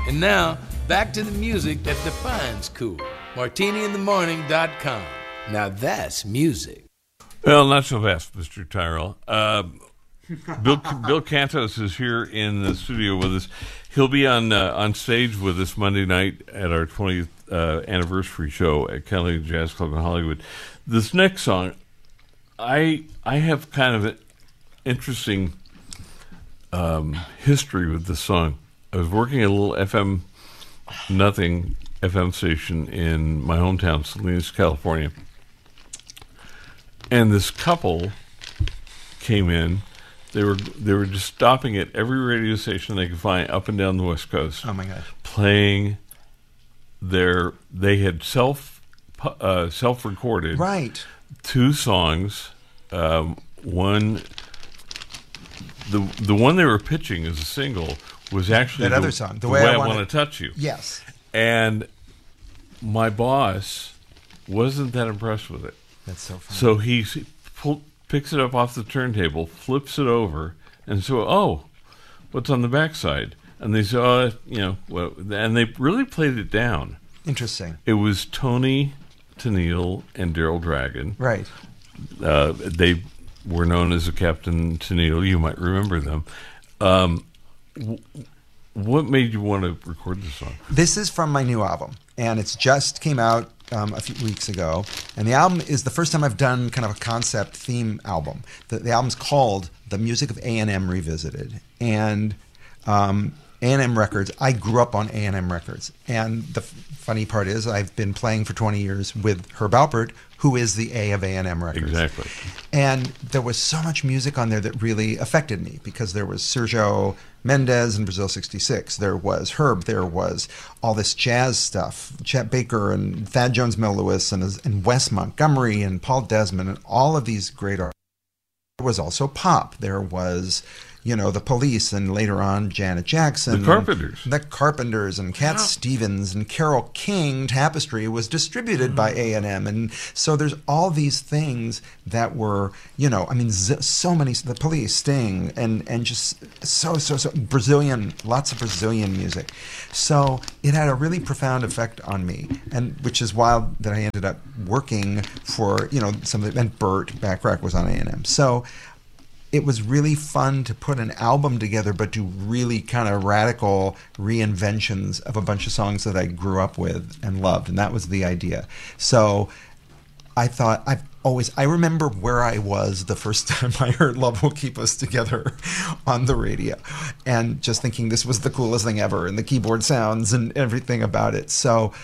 And now, back to the music that defines cool. MartiniInTheMorning.com. Now that's music. Well, not so fast, Mr. Tyrell. Bill Cantos is here in the studio with us. He'll be on stage with us Monday night at our 20th anniversary show at Kelly Jazz Club in Hollywood. This next song, I have kind of an interesting history with this song. I was working at a little FM station in my hometown, Salinas, California. And this couple came in. They were just stopping at every radio station they could find up and down the West Coast. Oh my gosh! Playing they had self-recorded right 2 songs. One, the one they were pitching as a single was actually that other song, The Way I Want to Touch You. Yes. And my boss wasn't that impressed with it. That's so funny. So he picks it up off the turntable, flips it over, and so, what's on the backside? And they say, and they really played it down. Interesting. It was Tony Tennille and Daryl Dragon. Right. They were known as the Captain Tennille. You might remember them. What made you want to record this song? This is from my new album, and it's just came out a few weeks ago. And the album is the first time I've done kind of a concept theme album. The album's called The Music of A&M Revisited. And A&M Records, I grew up on A&M Records. And the funny part is I've been playing for 20 years with Herb Alpert, who is the A of A&M Records. Exactly. And there was so much music on there that really affected me because there was Sergio Mendes and Brazil 66. There was Herb. There was all this jazz stuff, Chet Baker and Thad Jones Mel Lewis and Wes Montgomery and Paul Desmond and all of these great artists. There was also pop. There was, the Police and later on Janet Jackson. The Carpenters. The Carpenters and Cat Stevens and Carole King. Tapestry was distributed by A&M. And so there's all these things that were, so many, the Police, Sting, and just so Brazilian, lots of Brazilian music. So it had a really profound effect on me, and which is wild that I ended up working for, some of the, and Burt Bacharach was on A&M. So it was really fun to put an album together, but do really kind of radical reinventions of a bunch of songs that I grew up with and loved, and that was the idea. So I thought, I remember where I was the first time I heard Love Will Keep Us Together on the radio, and just thinking this was the coolest thing ever, and the keyboard sounds and everything about it. So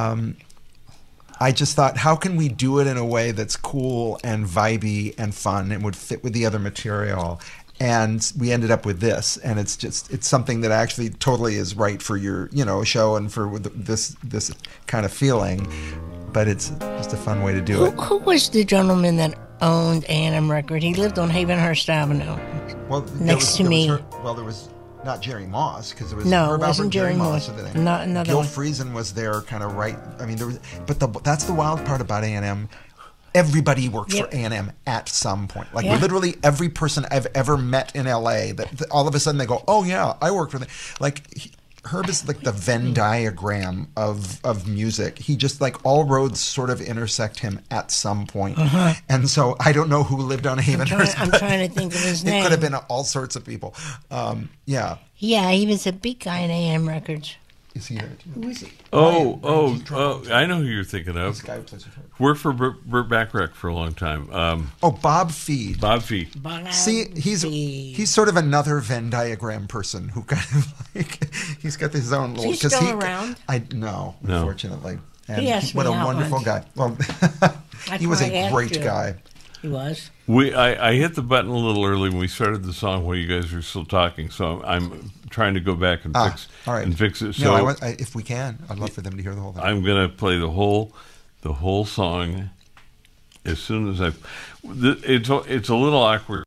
I just thought, how can we do it in a way that's cool and vibey and fun and would fit with the other material? And we ended up with this, and it's something that actually totally is right for your show and for this kind of feeling. But it's just a fun way to do it. Who was the gentleman that owned A&M Record? He lived on Havenhurst Avenue, next to me. There was not Jerry Moss, because there was Herb Alpert, Jerry Moss. Not another Gil one. Friesen was there, kind of right. I mean, there was, but that's the wild part about A&M. Everybody worked for A&M at some point. Like literally every person I've ever met in LA, that all of a sudden they go, "Oh yeah, I worked for them." Herb is like the Venn diagram of music. He just all roads sort of intersect him at some point. And so I don't know who lived on Havenhurst. I'm trying to think of his name. It could have been all sorts of people. Yeah, he was a big guy in A&M Records. Is he there too? Who is he? I know who you're thinking of. This guy who plays with Herb. Worked for Burt Bacharach for a long time. Bob Feed. Bob Feed. See, he's sort of another Venn diagram person who kind of he's got his own little. Is he still around? No, unfortunately. And he asked what me a out wonderful once. guy. Well, he was a great guy. He was. I hit the button a little early when we started the song while you guys were still talking, so I'm trying to go back and fix it. So if we can, I'd love for them to hear the whole thing. I'm going to play the whole song as soon as it's a little awkward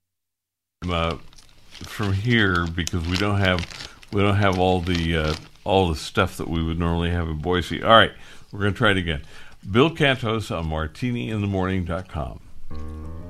from here because we don't have all the stuff that we would normally have in Boise. All right, we're going to try it again. Bill Cantos on MartiniInTheMorning.com.